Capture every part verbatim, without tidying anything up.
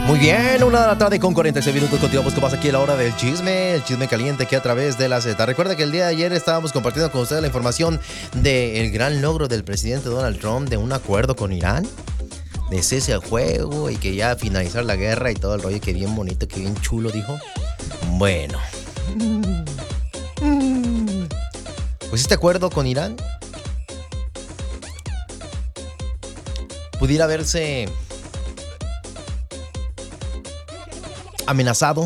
Muy bien, una de la tarde con cuarenta y seis minutos. Continuamos con más aquí a la hora del chisme, el chisme caliente que a través de la Z. Recuerda que el día de ayer estábamos compartiendo con ustedes la información del gran logro del presidente Donald Trump de un acuerdo con Irán, de cese al juego y que ya finalizar la guerra y todo el rollo, que bien bonito, que bien chulo, dijo. Bueno, pues este acuerdo con Irán pudiera verse amenazado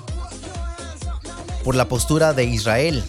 por la postura de Israel,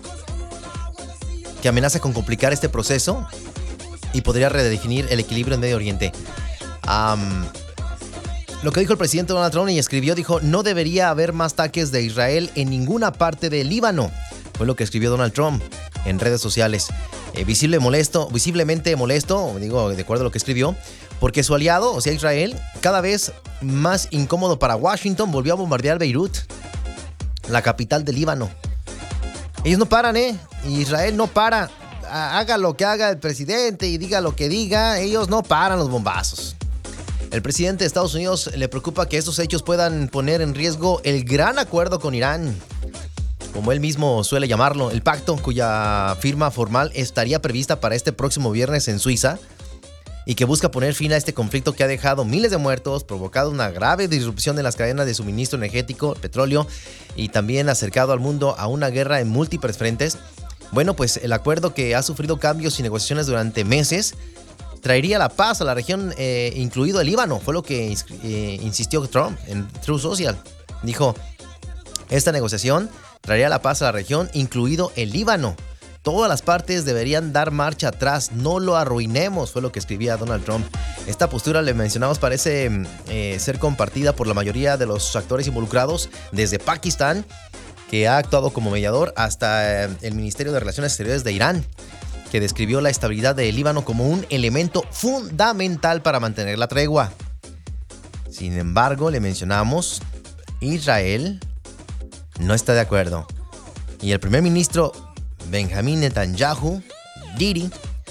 que amenaza con complicar este proceso y podría redefinir el equilibrio en Medio Oriente. Um, lo que dijo el presidente Donald Trump y escribió, dijo: no debería haber más ataques de Israel en ninguna parte del Líbano. Fue lo que escribió Donald Trump en redes sociales. Eh, visible molesto, visiblemente molesto, digo, de acuerdo a lo que escribió, porque su aliado, o sea Israel, cada vez más incómodo para Washington, volvió a bombardear Beirut, la capital del Líbano. Ellos no paran, ¿eh? Israel no para. Haga lo que haga el presidente y diga lo que diga, ellos no paran los bombazos. El presidente de Estados Unidos le preocupa que estos hechos puedan poner en riesgo el gran acuerdo con Irán, como él mismo suele llamarlo, el pacto cuya firma formal estaría prevista para este próximo viernes en Suiza, y que busca poner fin a este conflicto que ha dejado miles de muertos, provocado una grave disrupción en las cadenas de suministro energético, petróleo, y también acercado al mundo a una guerra en múltiples frentes. Bueno, pues el acuerdo, que ha sufrido cambios y negociaciones durante meses, traería la paz a la región, eh, incluido el Líbano. Fue lo que eh, insistió Trump en Truth Social. Dijo: esta negociación traería la paz a la región, incluido el Líbano. Todas las partes deberían dar marcha atrás, no lo arruinemos, fue lo que escribía Donald Trump. Esta postura, le mencionamos, parece eh, ser compartida por la mayoría de los actores involucrados, desde Pakistán, que ha actuado como mediador, hasta eh, el Ministerio de Relaciones Exteriores de Irán, que describió la estabilidad del Líbano como un elemento fundamental para mantener la tregua. Sin embargo, le mencionamos, Israel no está de acuerdo. Y el primer ministro Benjamín Netanyahu, Didi,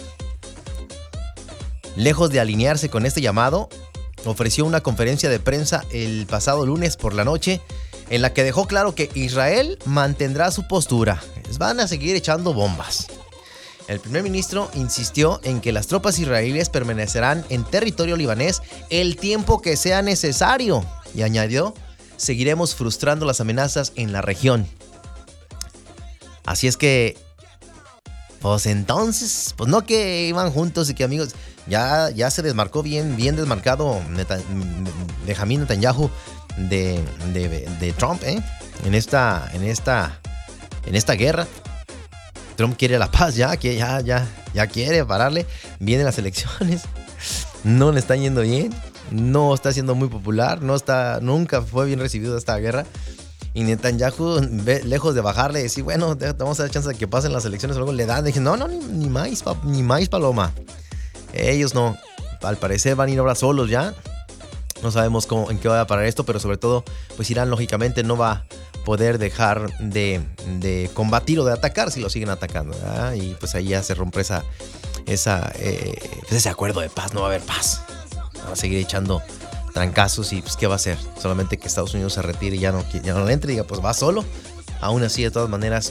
lejos de alinearse con este llamado, ofreció una conferencia de prensa el pasado lunes por la noche, en la que dejó claro que Israel mantendrá su postura. Les van a seguir echando bombas. El primer ministro insistió en que las tropas israelíes permanecerán en territorio libanés el tiempo que sea necesario, y añadió: seguiremos frustrando las amenazas en la región. Así es que, pues entonces, pues no que iban juntos y que amigos, ya, ya se desmarcó bien, bien desmarcado Netan, Benjamín Netanyahu de, de, de Trump, ¿eh? En esta, en esta, en esta guerra. Trump quiere la paz ya, que ya, ya, ya quiere pararle. Vienen las elecciones, no le están yendo bien, no está siendo muy popular, no está, nunca fue bien recibido esta guerra. Y Netanyahu, lejos de bajarle y decir, bueno, te vamos a dar chance de que pasen las elecciones, luego le dan, dije, no, no, ni, ni más, ni más paloma. Ellos no, al parecer van a ir ahora solos ya. No sabemos cómo, en qué va a parar esto, pero sobre todo, pues Irán lógicamente no va a poder dejar de, de combatir o de atacar si lo siguen atacando, ¿verdad? Y pues ahí ya se rompe esa, esa, eh, pues ese acuerdo de paz, no va a haber paz. Va a seguir echando trancazos y pues ¿qué va a hacer? Solamente que Estados Unidos se retire y ya no, ya no le entre y diga, pues va solo. Aún así, de todas maneras,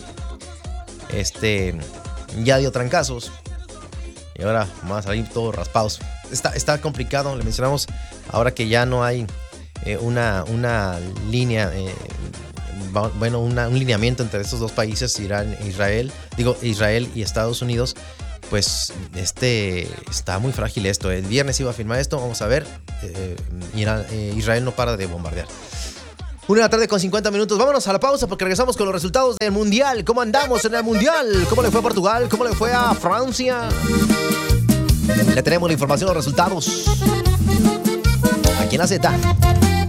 este ya dio trancazos y ahora van a salir todos raspados. Está, está complicado, le mencionamos, ahora que ya no hay eh, una, una línea, eh, bueno, una, un lineamiento entre estos dos países, Irán e Israel, digo Israel y Estados Unidos. Pues este está muy frágil esto. El viernes iba a firmar esto, vamos a ver. Eh, Irán, eh, Israel no para de bombardear. Una de la tarde con cincuenta minutos. Vámonos a la pausa porque regresamos con los resultados del Mundial. ¿Cómo andamos en el Mundial? ¿Cómo le fue a Portugal? ¿Cómo le fue a Francia? Le tenemos la información, los resultados aquí en la Z.